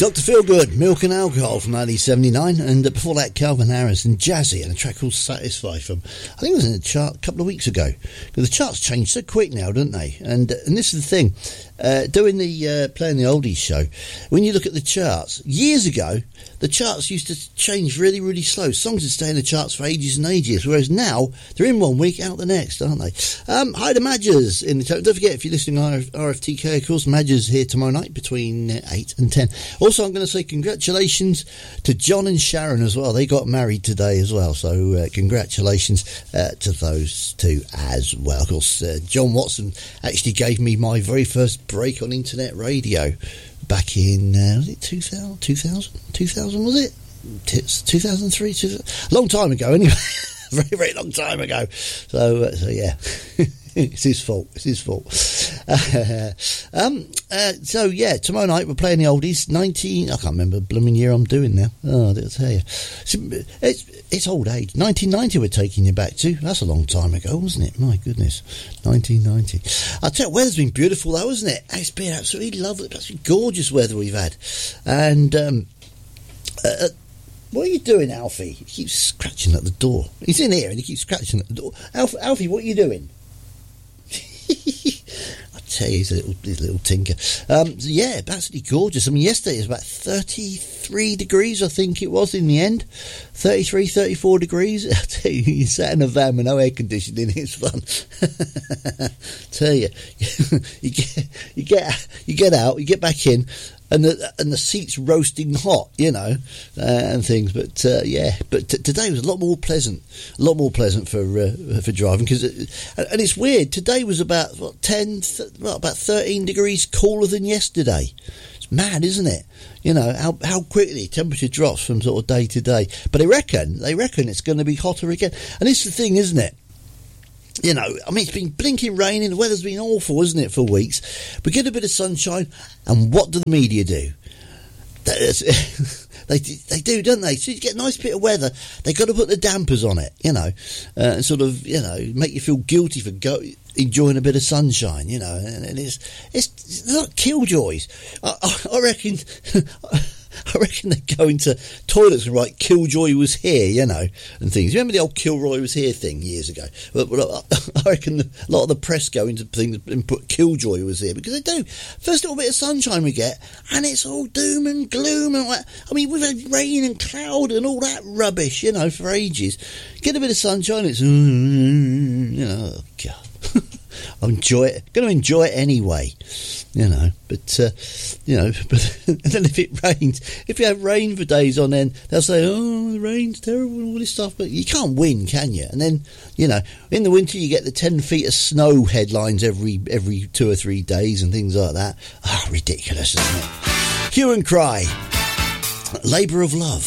Dr. Feelgood, Milk and Alcohol from 1979, and before that Calvin Harris and Jazzy and a track called Satisfy from, I think it was in the chart a couple of weeks ago, because the charts change so quick now, don't they? And this is the thing, doing the Playing the Oldies show, when you look at the charts, years ago the charts used to change really, really slow. Songs would stay in the charts for ages and ages, whereas now they're in one week, out the next, aren't they? Hi to Madgers in the chat. Don't forget, if you're listening on RFTK, of course, Madgers here tomorrow night between 8 and 10. Also, I'm going to say congratulations to John and Sharon as well. They got married today as well, so congratulations to those two as well. Of course, John Watson actually gave me my very first break on internet radio back in, was it 2000, was it? 2003? A long time ago, anyway. Very, very long time ago. So yeah. It's his fault. So yeah, tomorrow night we're playing the oldies. I can't remember the blooming year I'm doing now. Oh, I'll tell you. It's old age. 1990 we're taking you back to. That's a long time ago, wasn't it? My goodness. 1990. I'll tell you, weather's been beautiful though, hasn't it? It's been absolutely lovely. Absolutely gorgeous weather we've had. And what are you doing, Alfie? He keeps scratching at the door. He's in here and he keeps scratching at the door. Alfie, what are you doing? I tell you, he's a little tinker. Yeah, absolutely gorgeous. I mean, yesterday it was about 33 degrees, I think it was in the end. 33, 34 degrees. I tell you, you sat in a van with no air conditioning. It's fun. Tell you, you get out, you get back in. And the seat's roasting hot, you know, and things. But yeah, but today was a lot more pleasant for driving and it's weird. Today was about about 13 degrees cooler than yesterday. It's mad, isn't it? You know how quickly temperature drops from sort of day to day. But they reckon it's going to be hotter again. And this is the thing, isn't it? You know, I mean, it's been blinking raining, the weather's been awful, isn't it, for weeks? We get a bit of sunshine, and what do the media do? They do, don't they? So you get a nice bit of weather, they've got to put the dampers on it, you know, and sort of, you know, make you feel guilty for enjoying a bit of sunshine, you know, and it's like killjoys. I reckon... I reckon they go into toilets and write "Killjoy was here," you know, and things. Remember the old "Kilroy was here" thing years ago? But I reckon a lot of the press go into things and put "Killjoy was here" because they do. First little bit of sunshine we get, and it's all doom and gloom and all that. I mean, we've had rain and cloud and all that rubbish, you know, for ages. Get a bit of sunshine, it's you know, oh God. I enjoy it. Going to enjoy it anyway, you know. But you know, but and then if it rains, if you have rain for days on end, they'll say, "Oh, the rain's terrible," and all this stuff. But you can't win, can you? And then, you know, in the winter you get the 10 feet of snow headlines every 2 or 3 days and things like that. Ah, ridiculous, isn't it? Hue and Cry, Labour of Love.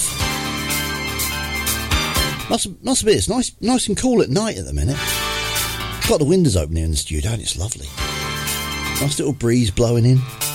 Must be. It's nice and cool at night at the minute. Got the windows open here in the studio and it's lovely. Nice little breeze blowing in.